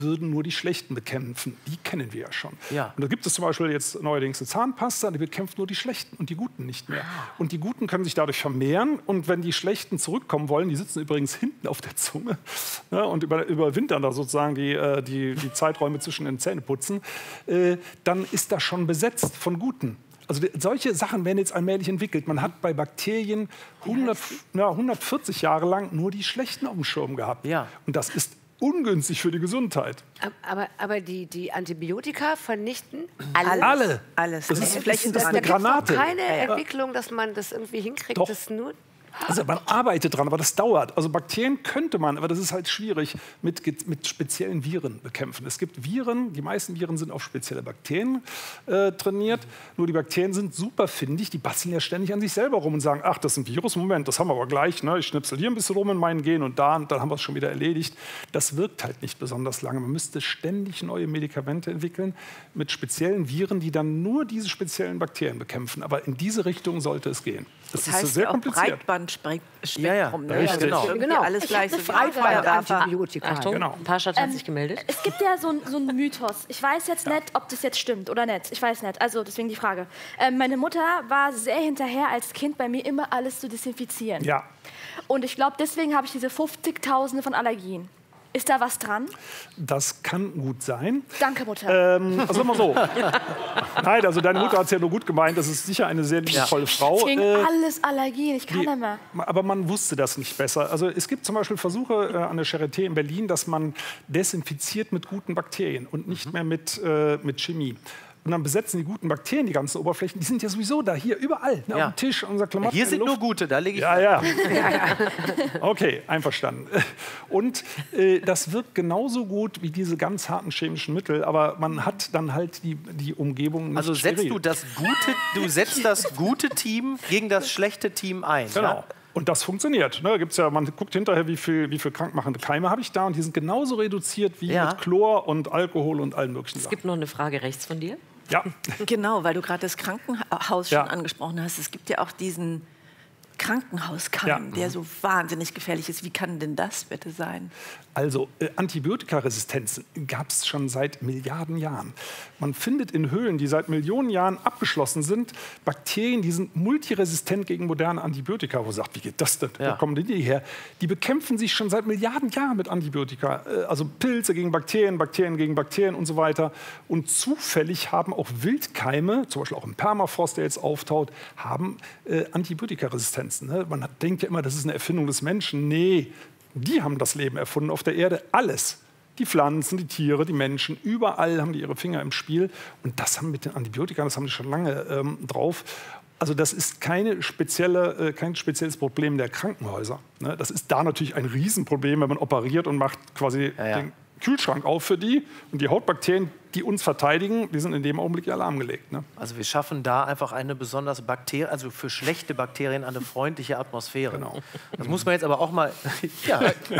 würden nur die schlechten bekämpfen. Die kennen wir ja schon. Ja. Und da gibt es zum Beispiel jetzt neuerdings eine Zahnpasta, die bekämpft nur die schlechten und die guten nicht mehr. Und die guten können sich dadurch vermehren. Und wenn die schlechten zurückkommen wollen, die sitzen übrigens hinten auf der Zunge, ne, und überwintern da sozusagen die Zeiträume zwischen den Zähneputzen, dann ist das schon besetzt von guten. Also solche Sachen werden jetzt allmählich entwickelt. Man hat bei Bakterien 140 Jahre lang nur die schlechten auf dem Schirm gehabt. Ja. Und das ist ungünstig für die Gesundheit. Aber die Antibiotika vernichten Alle. Alles. Das ist das eine Granate. Keine Entwicklung, dass man das irgendwie hinkriegt. Doch. Das nur Also man arbeitet dran, aber das dauert. Also Bakterien könnte man, aber das ist halt schwierig, mit speziellen Viren bekämpfen. Es gibt Viren, die meisten Viren sind auf spezielle Bakterien trainiert. Nur die Bakterien sind super findig, die basteln ja ständig an sich selber rum und sagen, ach, das ist ein Virus, Moment, das haben wir aber gleich. Ne? Ich schnipsel hier ein bisschen rum in meinen Gen und dann haben wir es schon wieder erledigt. Das wirkt halt nicht besonders lange. Man müsste ständig neue Medikamente entwickeln mit speziellen Viren, die dann nur diese speziellen Bakterien bekämpfen. Aber in diese Richtung sollte es gehen. Das ist sehr kompliziert. Breitbandspektrum. Ja, Ne? ja, Also genau. genau. Alles Ich hab gleich eine so Frage. Antibiotika. Achtung, Genau. Parshad hat sich gemeldet. Es gibt ja so einen Mythos. Ich weiß jetzt nicht, ob das jetzt stimmt oder nicht. Ich weiß nicht. Also deswegen die Frage. Meine Mutter war sehr hinterher, als Kind bei mir immer alles zu desinfizieren. Ja. Und ich glaube, deswegen habe ich diese 50.000 von Allergien. Ist da was dran? Das kann gut sein. Danke, Mutter. Also mal so. Nein, also deine Mutter hat es ja nur gut gemeint. Das ist sicher eine sehr liebevolle Frau. Deswegen alles Allergien. Ich kann nicht mehr. Aber man wusste das nicht besser. Also es gibt zum Beispiel Versuche an der Charité in Berlin, dass man desinfiziert mit guten Bakterien und nicht mehr mit Chemie. Und dann besetzen die guten Bakterien die ganzen Oberflächen. Die sind ja sowieso da, hier überall, ne, Ja. auf dem Tisch, unser Klamotten. Hier sind in der nur Luft. gute, da lege ich. Ja. Okay, einverstanden. Und das wirkt genauso gut wie diese ganz harten chemischen Mittel, aber man hat dann halt die Umgebung nicht Also setzt steril. du setzt das gute Team gegen das schlechte Team ein. Genau. Ja? Und das funktioniert. Ne? Gibt's ja, man guckt hinterher, wie viel krankmachende Keime habe ich da. Und die sind genauso reduziert wie Ja. mit Chlor und Alkohol und allen möglichen Es Sachen. gibt noch eine Frage rechts von dir. Ja. Genau, weil du gerade das Krankenhaus schon Ja. angesprochen hast. Es gibt ja auch diesen Krankenhauskeim, Ja. der so wahnsinnig gefährlich ist. Wie kann denn das bitte sein? Also Antibiotikaresistenzen gab es schon seit Milliarden Jahren. Man findet in Höhlen, die seit Millionen Jahren abgeschlossen sind, Bakterien, die sind multiresistent gegen moderne Antibiotika. Wo man sagt, wie geht das denn? Ja. Wo kommen denn die her? Die bekämpfen sich schon seit Milliarden Jahren mit Antibiotika. Also Pilze gegen Bakterien, Bakterien gegen Bakterien und so weiter. Und zufällig haben auch Wildkeime, zum Beispiel auch im Permafrost, der jetzt auftaut, haben Antibiotikaresistenzen. Ne? Man denkt ja immer, das ist eine Erfindung des Menschen. Nee, die haben das Leben erfunden auf der Erde. Alles. Die Pflanzen, die Tiere, die Menschen, überall haben die ihre Finger im Spiel. Und das haben mit den Antibiotika, das haben die schon lange drauf. Also das ist kein spezielles Problem der Krankenhäuser. Ne? Das ist da natürlich ein Riesenproblem, wenn man operiert und macht quasi den Kühlschrank auf für die. Und die Hautbakterien, die uns verteidigen, die sind in dem Augenblick ja lahmgelegt. Ne? Also wir schaffen da einfach eine besonders also für schlechte Bakterien eine freundliche Atmosphäre. Genau. Das muss man jetzt aber auch mal. Ja.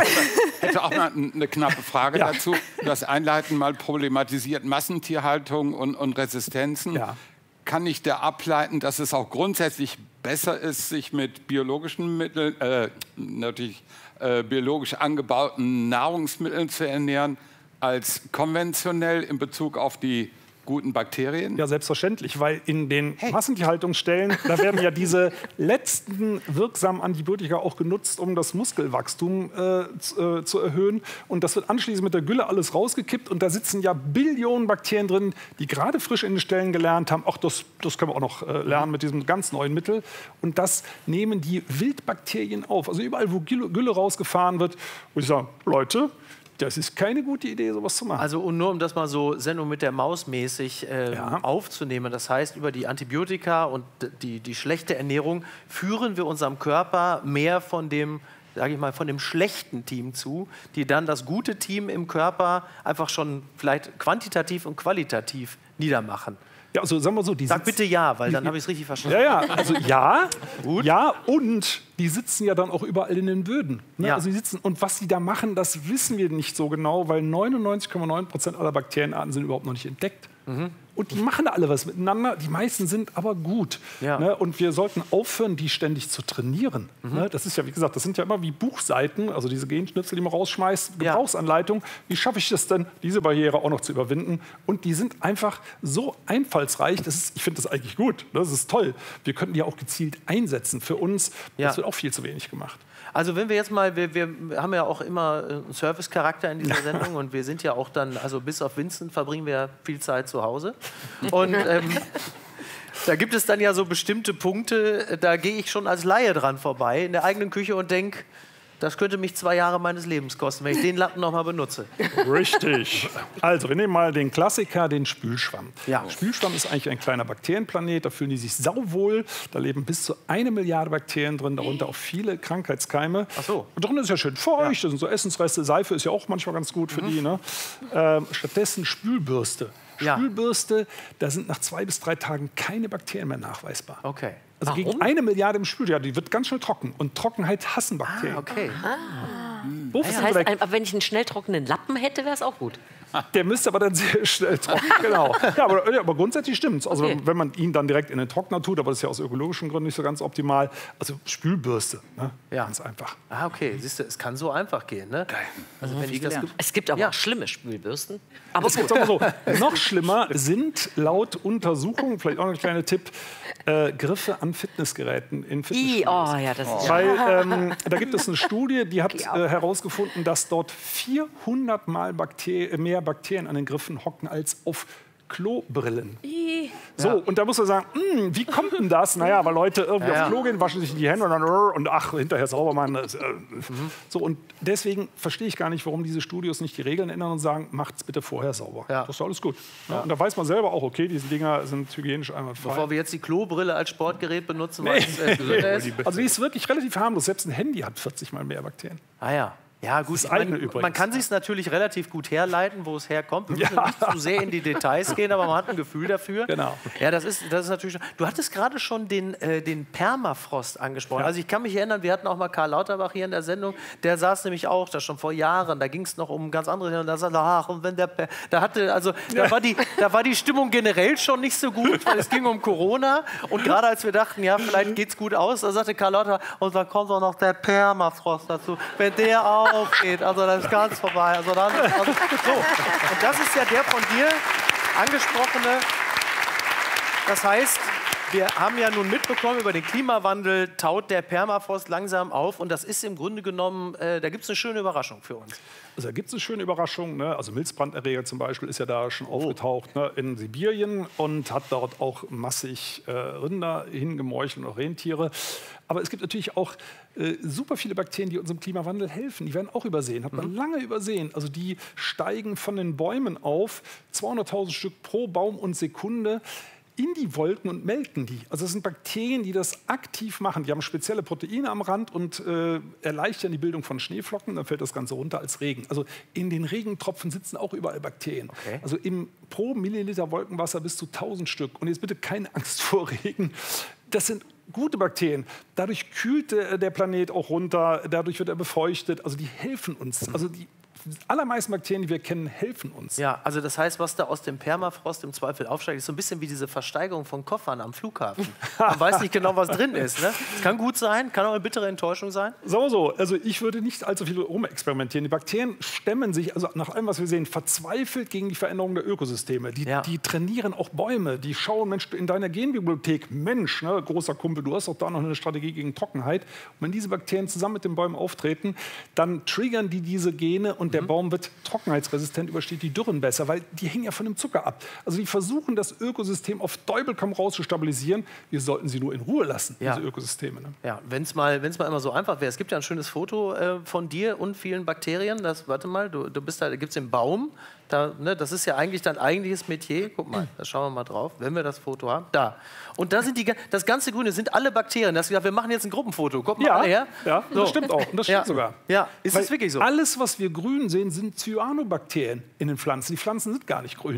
Ich hätte auch mal eine knappe Frage Ja. dazu. Du hast einleitend mal problematisiert Massentierhaltung und Resistenzen. Ja. Kann ich da ableiten, dass es auch grundsätzlich besser ist, sich mit biologischen Mitteln, natürlich biologisch angebauten Nahrungsmitteln zu ernähren, als konventionell in Bezug auf die guten Bakterien? Ja, selbstverständlich, weil in den Massentierhaltungsstellen, da werden ja diese letzten wirksamen Antibiotika auch genutzt, um das Muskelwachstum zu erhöhen. Und das wird anschließend mit der Gülle alles rausgekippt. Und da sitzen ja Billionen Bakterien drin, die gerade frisch in den Stellen gelernt haben, ach, das können wir auch noch lernen mit diesem ganz neuen Mittel. Und das nehmen die Wildbakterien auf. Also überall, wo Gülle rausgefahren wird, wo ich sage, Leute, das ist keine gute Idee, sowas zu machen. Also und nur um das mal so Sendung mit der Maus mäßig aufzunehmen, das heißt, über die Antibiotika und die schlechte Ernährung führen wir unserem Körper mehr von dem, sage ich mal, von dem schlechten Team zu, die dann das gute Team im Körper einfach schon vielleicht quantitativ und qualitativ niedermachen. Ja, also sagen wir so, die Sag bitte ja, weil dann habe ich es richtig verstanden. Ja, also ja, Gut. ja, und die sitzen ja dann auch überall in den Böden. Ne? Ja. Also die sitzen, und was sie da machen, das wissen wir nicht so genau, weil 99,9% aller Bakterienarten sind überhaupt noch nicht entdeckt. Und die machen alle was miteinander. Die meisten sind aber gut. Ja. Ne? Und wir sollten aufhören, die ständig zu trainieren. Ne? Das ist ja, wie gesagt, das sind ja immer wie Buchseiten, also diese Genschnipsel, die man rausschmeißt, Gebrauchsanleitung. Wie schaffe ich das denn, diese Barriere auch noch zu überwinden? Und die sind einfach so einfallsreich. Ich finde das eigentlich gut. Ne? Das ist toll. Wir könnten die auch gezielt einsetzen. Für uns, das wird auch viel zu wenig gemacht. Also wenn wir jetzt mal, wir haben ja auch immer einen Service-Charakter in dieser Sendung und wir sind ja auch dann, also bis auf Vincent verbringen wir viel Zeit zu Hause. Und da gibt es dann ja so bestimmte Punkte, da gehe ich schon als Laie dran vorbei in der eigenen Küche und denke, das könnte mich 2 Jahre meines Lebens kosten, wenn ich den Lappen noch mal benutze. Richtig. Also, wir nehmen mal den Klassiker, den Spülschwamm. Ja. Spülschwamm ist eigentlich ein kleiner Bakterienplanet, da fühlen die sich sauwohl. Da leben bis zu 1 Milliarde Bakterien drin, darunter auch viele Krankheitskeime. Ach so. Und drin ist ja schön feucht, das sind so Essensreste, Seife ist ja auch manchmal ganz gut für die. Ne? Stattdessen Spülbürste. Ja. Spülbürste, da sind nach 2 bis 3 Tagen keine Bakterien mehr nachweisbar. Okay. Also gegen 1 Milliarde im Spül, die wird ganz schnell trocken. Und Trockenheit hassen Bakterien. Okay. Das heißt, wenn ich einen schnell trockenen Lappen hätte, wäre es auch gut. Der müsste aber dann sehr schnell trocknen. Genau. Ja, aber grundsätzlich stimmt es. Also wenn man ihn dann direkt in den Trockner tut, aber das ist ja aus ökologischen Gründen nicht so ganz optimal. Also Spülbürste, ne? Ganz einfach. Ah, okay. Siehst du, es kann so einfach gehen, ne? Also wenn ich das Es gibt aber auch schlimme Spülbürsten. Aber es gibt aber so, noch schlimmer sind laut Untersuchungen, vielleicht auch noch ein kleiner Tipp, Griffe an Fitnessgeräten in Fitnessstudios. Oh ja, das ist Weil da gibt es eine Studie, die hat herausgefunden, dass dort 400 Mal mehr Bakterien an den Griffen hocken als auf Klobrillen. So, und da muss man sagen, wie kommt denn das? Naja, weil Leute irgendwie aufs Klo gehen, waschen sich die Hände und ach, hinterher sauber machen. So, und deswegen verstehe ich gar nicht, warum diese Studios nicht die Regeln ändern und sagen, macht's bitte vorher sauber. Das ist alles gut. Ja. Und da weiß man selber auch, okay, diese Dinger sind hygienisch einwandfrei. Bevor wir jetzt die Klobrille als Sportgerät benutzen, weil es gesünder ist. Also die ist wirklich relativ harmlos. Selbst ein Handy hat 40 Mal mehr Bakterien. Ah ja. Ja, gut, man kann sich natürlich relativ gut herleiten, wo es herkommt. Wir müssen nicht zu sehr in die Details gehen, aber man hat ein Gefühl dafür. Genau. Ja, das ist natürlich. Du hattest gerade schon den Permafrost angesprochen. Also ich kann mich erinnern, wir hatten auch mal Karl Lauterbach hier in der Sendung, der saß nämlich auch da schon vor Jahren, da ging es noch um ganz andere Dinge. Und da sagte er, ach, und wenn da war die Stimmung generell schon nicht so gut, weil es ging um Corona. Und gerade als wir dachten, ja, vielleicht geht's gut aus, da sagte Karl Lauterbach, und dann kommt auch noch der Permafrost dazu. Wenn der aufgeht, also das ist ganz vorbei. Also dann, so. Und das ist ja der von dir angesprochene. Das heißt, wir haben ja nun mitbekommen, über den Klimawandel taut der Permafrost langsam auf. Und das ist im Grunde genommen, da gibt es eine schöne Überraschung für uns. Also da gibt es eine schöne Überraschung. Ne? Also Milzbranderreger zum Beispiel ist ja da schon aufgetaucht, ne? In Sibirien und hat dort auch massig Rinder hingemeuchelt und auch Rentiere. Aber es gibt natürlich auch super viele Bakterien, die unserem Klimawandel helfen. Die werden auch übersehen, hat man lange übersehen. Also die steigen von den Bäumen auf, 200.000 Stück pro Baum und Sekunde, in die Wolken und melken die. Also das sind Bakterien, die das aktiv machen. Die haben spezielle Proteine am Rand und erleichtern die Bildung von Schneeflocken. Dann fällt das Ganze runter als Regen. Also in den Regentropfen sitzen auch überall Bakterien. Okay. Also pro Milliliter Wolkenwasser bis zu 1000 Stück. Und jetzt bitte keine Angst vor Regen. Das sind gute Bakterien. Dadurch kühlt der Planet auch runter. Dadurch wird er befeuchtet. Also die helfen uns. Also die allermeisten Bakterien, die wir kennen, helfen uns. Ja, also das heißt, was da aus dem Permafrost im Zweifel aufsteigt, ist so ein bisschen wie diese Versteigerung von Koffern am Flughafen. Man weiß nicht genau, was drin ist. Ne? Es kann gut sein, kann auch eine bittere Enttäuschung sein. Sagen wir so, also ich würde nicht allzu viel rumexperimentieren. Die Bakterien stemmen sich, also nach allem, was wir sehen, verzweifelt gegen die Veränderung der Ökosysteme. Die trainieren auch Bäume, die schauen, Mensch, in deiner Genbibliothek, Mensch, ne, großer Kumpel, du hast doch da noch eine Strategie gegen Trockenheit. Und wenn diese Bakterien zusammen mit den Bäumen auftreten, dann triggern die diese Gene und der Baum wird trockenheitsresistent, übersteht die Dürren besser, weil die hängen ja von dem Zucker ab. Also die versuchen, das Ökosystem auf Teufel komm raus zu stabilisieren. Wir sollten sie nur in Ruhe lassen, diese Ökosysteme. Ne? Ja, wenn es mal immer so einfach wäre. Es gibt ja ein schönes Foto von dir und vielen Bakterien. Warte mal, du bist da gibt es den Baum. Da, ne, das ist ja eigentlich dein eigentliches Metier. Guck mal, da schauen wir mal drauf, wenn wir das Foto haben. Da. Und da sind das ganze Grüne, sind alle Bakterien. Das gesagt, wir machen jetzt ein Gruppenfoto. Kommt mal alle her. Ja, so. Das stimmt auch. Und das stimmt sogar. Ja, ist es wirklich so? Alles, was wir grün sehen, sind Cyanobakterien in den Pflanzen. Die Pflanzen sind gar nicht grün.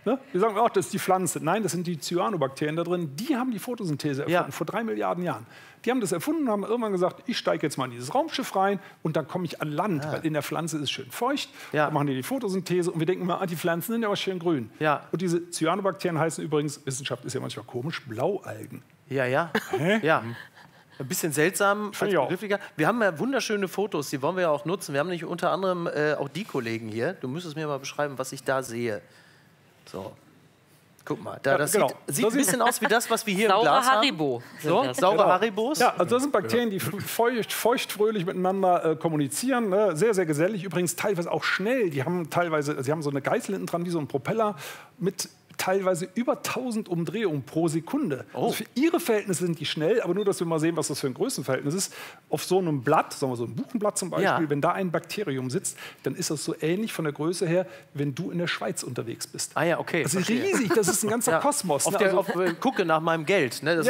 Ne? Wir sagen, oh, das ist die Pflanze. Nein, das sind die Cyanobakterien da drin. Die haben die Photosynthese erfunden, vor 3 Milliarden Jahren. Die haben das erfunden und haben irgendwann gesagt, ich steige jetzt mal in dieses Raumschiff rein und dann komme ich an Land, weil in der Pflanze ist es schön feucht. Dann machen die Photosynthese und wir denken mal, die Pflanzen sind ja aber schön grün. Und diese Cyanobakterien heißen übrigens, Wissenschaft ist ja manchmal komisch, Blaualgen. Ja. Ja. Ein bisschen seltsam. Wir haben ja wunderschöne Fotos, die wollen wir ja auch nutzen. Wir haben nicht unter anderem auch die Kollegen hier. Du müsstest mir mal beschreiben, was ich da sehe. So. Guck mal, das sieht ein bisschen aus wie das, was wir hier im Glas Haribo. haben. Saure Haribos. Ja, also das sind Bakterien, die feuchtfröhlich miteinander kommunizieren. Ne? Sehr, sehr gesellig. Übrigens teilweise auch schnell. Sie haben so eine Geißel hinten dran, wie so ein Propeller mit teilweise über 1000 Umdrehungen pro Sekunde. Also für ihre Verhältnisse sind die schnell, aber nur, dass wir mal sehen, was das für ein Größenverhältnis ist. Auf so einem Blatt, sagen wir so ein Buchenblatt zum Beispiel, wenn da ein Bakterium sitzt, dann ist das so ähnlich von der Größe her, wenn du in der Schweiz unterwegs bist. Ah ja, okay. Das ist riesig, das ist ein ganzer Kosmos. Gucke nach meinem Geld. Ne?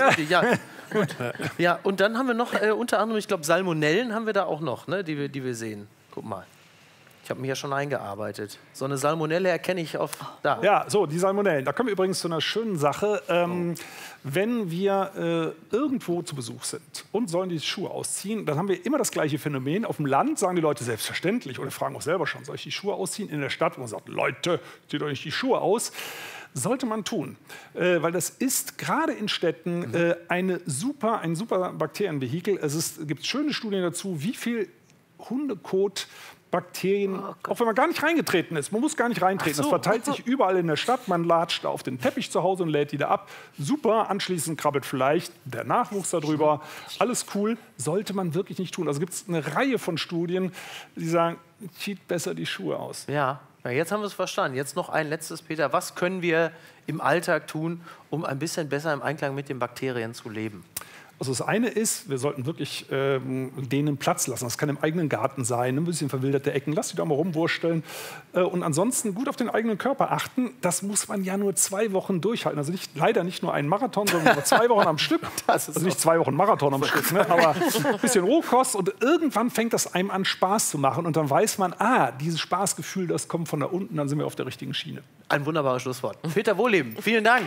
Ja, und dann haben wir noch unter anderem, ich glaube, Salmonellen haben wir da auch noch, ne? die wir sehen. Guck mal. Ich habe mich ja schon eingearbeitet. So eine Salmonelle erkenne ich da. Ja, so, die Salmonellen. Da kommen wir übrigens zu einer schönen Sache. Wenn wir irgendwo zu Besuch sind und sollen die Schuhe ausziehen, dann haben wir immer das gleiche Phänomen. Auf dem Land sagen die Leute selbstverständlich oder fragen auch selber schon, soll ich die Schuhe ausziehen? In der Stadt, wo man sagt, Leute, zieht doch nicht die Schuhe aus. Sollte man tun, weil das ist gerade in Städten ein super Bakterienvehikel. Es gibt schöne Studien dazu, wie viel Hundekot Bakterien, auch wenn man gar nicht reingetreten ist. Man muss gar nicht reintreten. Das verteilt sich überall in der Stadt. Man latscht da auf den Teppich zu Hause und lädt die da ab. Super. Anschließend krabbelt vielleicht der Nachwuchs darüber. Alles cool. Sollte man wirklich nicht tun. Also gibt es eine Reihe von Studien, die sagen, zieht besser die Schuhe aus. Ja, jetzt haben wir es verstanden. Jetzt noch ein letztes, Peter. Was können wir im Alltag tun, um ein bisschen besser im Einklang mit den Bakterien zu leben? Also das eine ist, wir sollten wirklich denen Platz lassen. Das kann im eigenen Garten sein, ein bisschen verwilderte Ecken. Lass die da mal rumwursteln. Und ansonsten gut auf den eigenen Körper achten. Das muss man ja nur 2 Wochen durchhalten. Also leider nicht nur einen Marathon, sondern nur 2 Wochen am Stück. Also nicht 2 Wochen Marathon am Stück, ne? Aber ein bisschen Rohkost. Und irgendwann fängt das einem an, Spaß zu machen. Und dann weiß man, dieses Spaßgefühl, das kommt von da unten. Dann sind wir auf der richtigen Schiene. Ein wunderbares Schlusswort. Peter Wohlleben, vielen Dank.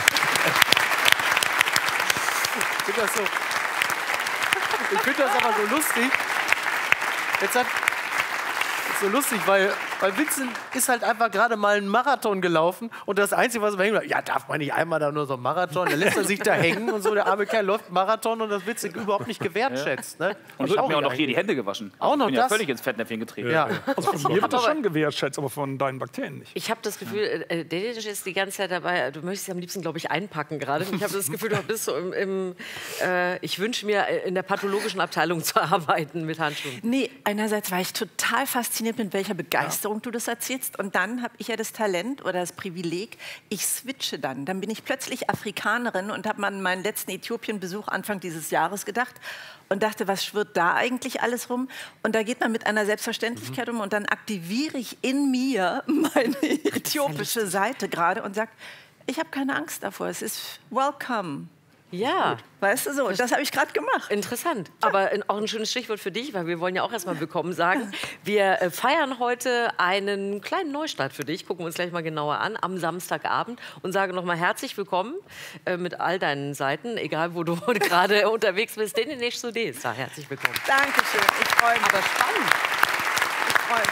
Ich finde das aber so lustig. Ist so lustig, weil Vincent ist halt einfach gerade mal einen Marathon gelaufen und das Einzige, was man hängen bleibt, darf man nicht einmal da nur so einen Marathon, dann lässt er sich da hängen und so, der arme Kerl läuft Marathon und das wird überhaupt nicht gewertschätzt. Ne? Und ich habe mir auch noch hier die Hände gewaschen. Auch noch ich bin ja völlig ins Fettnäpfchen getreten. Ja. Also von mir wird das schon gewertschätzt, aber von deinen Bakterien nicht. Ich habe das Gefühl, Dedic ist die ganze Zeit dabei, du möchtest sie am liebsten, glaube ich, einpacken gerade. Ich habe das Gefühl, du bist so ich wünsche mir, in der pathologischen Abteilung zu arbeiten mit Handschuhen. Nee, einerseits war ich total fasziniert, mit welcher Begeisterung du das erzählst. Und dann habe ich ja das Talent oder das Privileg, ich switche dann. Dann bin ich plötzlich Afrikanerin und habe an meinen letzten Äthiopien-Besuch Anfang dieses Jahres gedacht und dachte, was schwirrt da eigentlich alles rum? Und da geht man mit einer Selbstverständlichkeit um und dann aktiviere ich in mir meine äthiopische Seite gerade und sage, ich habe keine Angst davor, es ist welcome. Ja. Weißt du so, das habe ich gerade gemacht. Interessant. Aber auch ein schönes Stichwort für dich, weil wir wollen ja auch erstmal willkommen sagen. Wir feiern heute einen kleinen Neustart für dich, gucken wir uns gleich mal genauer an, am Samstagabend und sagen nochmal herzlich willkommen mit all deinen Seiten, egal wo du gerade unterwegs bist, in den nächsten CDs. Ja, herzlich willkommen. Dankeschön, ich freue mich. Aber spannend. Ich freue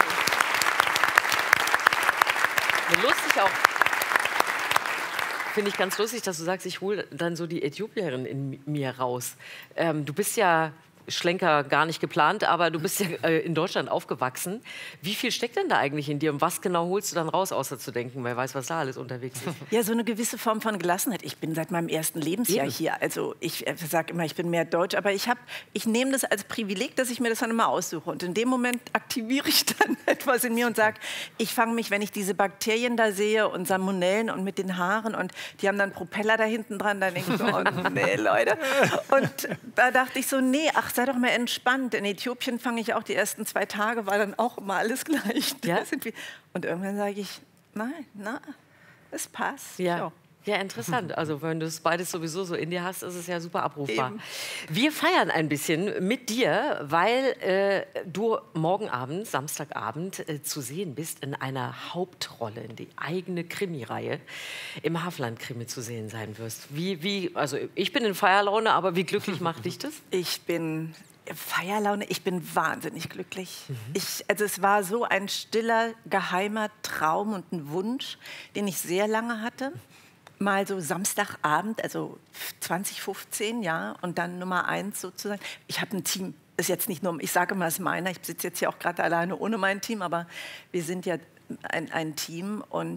mich. Lustig auch. Finde ich ganz lustig, dass du sagst, ich hole dann so die Äthiopierin in mir raus. Du bist ja Schlenker gar nicht geplant, aber du bist ja in Deutschland aufgewachsen. Wie viel steckt denn da eigentlich in dir und was genau holst du dann raus, außer zu denken, wer weiß, was da alles unterwegs ist? Ja, so eine gewisse Form von Gelassenheit. Ich bin seit meinem ersten Lebensjahr hier. Also ich sage immer, ich bin mehr deutsch, aber ich nehme das als Privileg, dass ich mir das dann immer aussuche. Und in dem Moment aktiviere ich dann etwas in mir und sage, ich fange mich, wenn ich diese Bakterien da sehe und Salmonellen und mit den Haaren und die haben dann Propeller da hinten dran, dann denke ich so, oh nee, Leute. Und da dachte ich so, nee, ach, sei doch mal entspannt. In Äthiopien fange ich auch die ersten 2 Tage, war dann auch immer alles gleich. Ja? Und irgendwann sage ich, nein, es passt. Ja. Ja, interessant. Also wenn du es beides sowieso so in dir hast, ist es ja super abrufbar. Eben. Wir feiern ein bisschen mit dir, weil du morgen Abend, Samstagabend, zu sehen bist in einer Hauptrolle, in die eigene Krimireihe im Havelland-Krimi zu sehen sein wirst. Also ich bin in Feierlaune, aber wie glücklich macht dich das? Ich bin Feierlaune, ich bin wahnsinnig glücklich. Also es war so ein stiller, geheimer Traum und ein Wunsch, den ich sehr lange hatte. Mal so Samstagabend, also 2015, ja, und dann Nummer 1 sozusagen. Ich habe ein Team, ist jetzt nicht nur, ich sage immer, es ist meiner, ich sitze jetzt hier auch gerade alleine ohne mein Team, aber wir sind ja ein Team und